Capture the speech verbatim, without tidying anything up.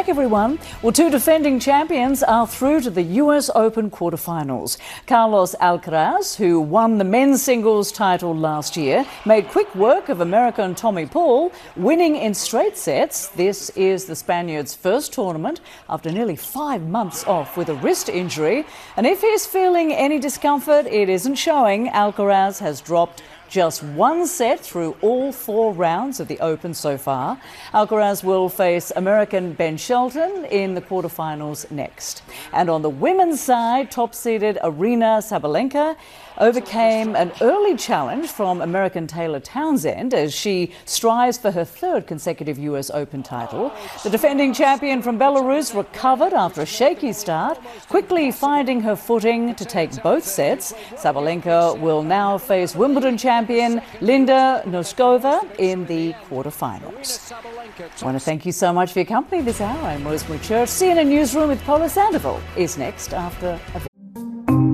back, everyone. Well, two defending champions are through to the U S Open quarterfinals. Carlos Alcaraz, who won the men's singles title last year, made quick work of American Tommy Paul, winning in straight sets. This is the Spaniard's first tournament after nearly five months off with a wrist injury. And if he's feeling any discomfort, it isn't showing. Alcaraz has dropped just one set through all four rounds of the Open so far. Alcaraz will face American Ben Shelton in the quarterfinals next. And on the women's side, top-seeded Aryna Sabalenka overcame an early challenge from American Taylor Townsend as she strives for her third consecutive U S Open title. The defending champion from Belarus recovered after a shaky start, quickly finding her footing to take both sets. Sabalenka will now face Wimbledon champion Linda Noskova in the quarterfinals. I want to thank you so much for your company this hour. I'm Rosemary Church. C N N Newsroom with Paula Sandoval is next after a